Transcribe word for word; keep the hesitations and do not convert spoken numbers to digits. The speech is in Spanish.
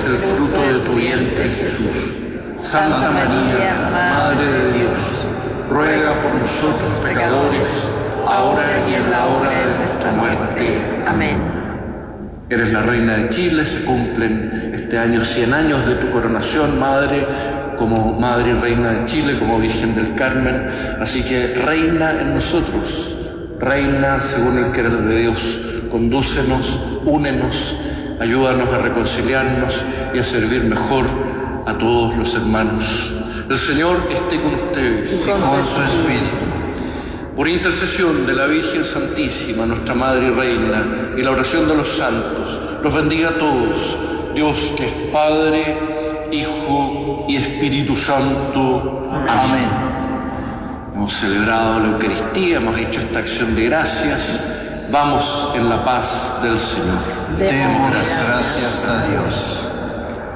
el fruto de tu vientre, Jesús. Santa María, Madre de Dios, ruega por nosotros pecadores, ahora y en la hora de nuestra muerte. Amén. Eres la Reina de Chile, se cumplen este año cien años de tu coronación, Madre, como Madre y Reina de Chile, como Virgen del Carmen. Así que reina en nosotros, reina según el querer de Dios. Condúcenos, únenos, ayúdanos a reconciliarnos y a servir mejor a todos los hermanos. El Señor esté con ustedes. Y con tu espíritu. Por intercesión de la Virgen Santísima, nuestra Madre y Reina, y la oración de los santos, los bendiga a todos, Dios que es Padre, Hijo y Espíritu Santo. Amén. Amén. Hemos celebrado la Eucaristía, hemos hecho esta acción de gracias. Vamos en la paz del Señor. Demos gracias a Dios.